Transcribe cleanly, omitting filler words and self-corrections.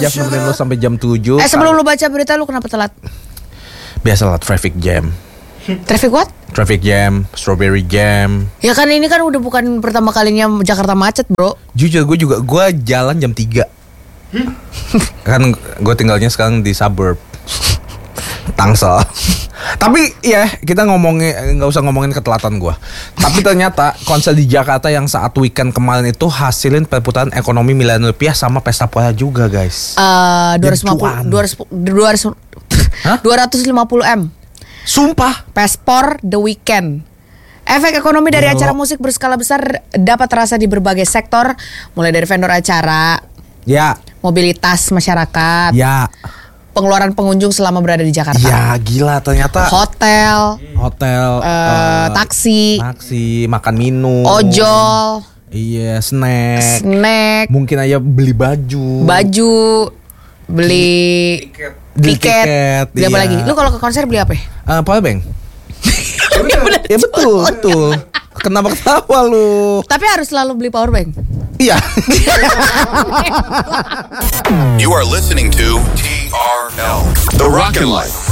Jeff nemenin lu sampai jam 7. Sebelum lu baca berita lu kenapa telat? Biasalah traffic jam. Traffic what? Traffic jam, strawberry jam. Ya kan ini kan udah bukan pertama kalinya Jakarta macet, bro. Jujur gue jalan jam 3. Kan gue tinggalnya sekarang di suburb Tangsel. Tapi ya kita nggak usah ngomongin ketelatan gue. Tapi ternyata konser di Jakarta yang saat weekend kemarin itu hasilin perputaran ekonomi miliaran rupiah sama pesta pora juga, guys. 250 M. Sumpah. Pespor The Weekend. Efek ekonomi dari acara musik berskala besar dapat terasa di berbagai sektor, mulai dari vendor acara, ya, mobilitas masyarakat, ya, pengeluaran pengunjung selama berada di Jakarta. Ya, gila ternyata. Hotel, taksi, makan minum, ojol, iya, snack, mungkin aja beli baju, beli tiket. Beli apa lagi? Lu kalau ke konser beli apa? Powerbank. Ya betul. Kenapa ketawa lu? Tapi harus selalu beli powerbank. Iya. You are listening to TRL, The Rockin' Life.